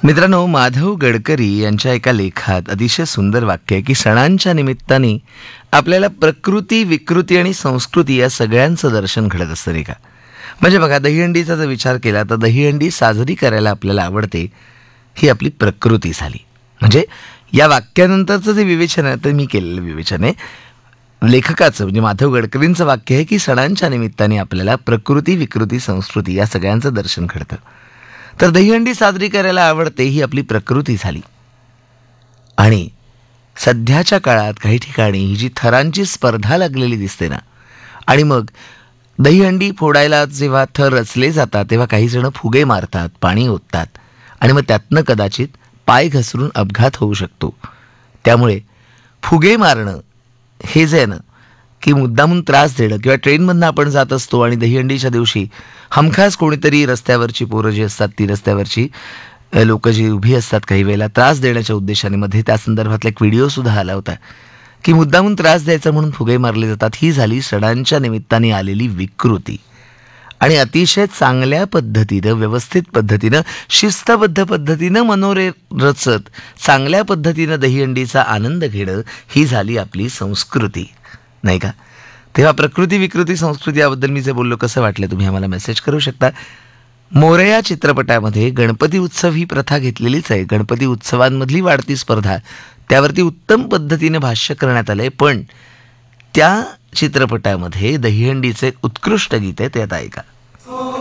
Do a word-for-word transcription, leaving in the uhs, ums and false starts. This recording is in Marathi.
मित्रांनो, माधव गडकरी यांच्या एका लेखात अतिशय सुंदर वाक्य आहे की सणांच्या निमित्ताने आपल्याला प्रकृती, विकृती आणि संस्कृती या सगळ्यांचं दर्शन घडत असतं, नाही का? म्हणजे बघा, दहीहंडीचा जर विचार केला तर दहीहंडी साजरी करायला आपल्याला आवडते, ही आपली प्रकृती झाली. म्हणजे या वाक्यानंतरचं जे विवेचन आहे ते मी केलेलं विवेचन आहे. लेखकाचं म्हणजे माधव गडकरींचं वाक्य आहे की सणांच्या निमित्ताने आपल्याला प्रकृती, विकृती, संस्कृती या सगळ्यांचं दर्शन घडतं. तर दहीहंडी साजरी करायला आवडते ही आपली प्रकृती झाली. आणि सध्याच्या काळात काही ठिकाणी ही जी थरांची स्पर्धा लागलेली दिसते ना, आणि मग दहीहंडी फोडायला जेव्हा थर रचले जातात तेव्हा काही जण फुगे मारतात, पाणी ओततात आणि मग त्यातनं कदाचित पाय घसरून अपघात होऊ शकतो. त्यामुळे फुगे मारणं हे जे आहे ना, की मुद्दामून त्रास देणं, किंवा ट्रेनमधनं आपण जात असतो आणि दहीहंडीच्या दिवशी हमखास कोणीतरी रस्त्यावरची पोरं जी असतात, ती रस्त्यावरची लोक जी उभी असतात, काही वेळेला त्रास देण्याच्या उद्देशाने मध्ये त्या संदर्भातला एक व्हिडिओसुद्धा आला होता की मुद्दामून त्रास द्यायचा म्हणून फुगे मारले जातात. ही झाली सणांच्या निमित्ताने आलेली विकृती. आणि अतिशय चांगल्या पद्धतीनं, व्यवस्थित पद्धतीनं, शिस्तबद्ध पद्धतीनं मनोरे रचत चांगल्या पद्धतीनं दहीहंडीचा आनंद घेणं ही झाली आपली संस्कृती, नाही का? तेव्हा प्रकृती, विकृती, संस्कृती याबद्दल मी जे बोललो कसं वाटलं तुम्ही आम्हाला मेसेज करू शकता. मोरया चित्रपटामध्ये गणपती उत्सव ही प्रथा घेतलेलीच आहे. गणपती उत्सवांमधली वाढती स्पर्धा, त्यावरती उत्तम पद्धतीने भाष्य करण्यात आलंय. पण त्या चित्रपटामध्ये दहीहंडीचे उत्कृष्ट गीत आहे, ते आता ऐका.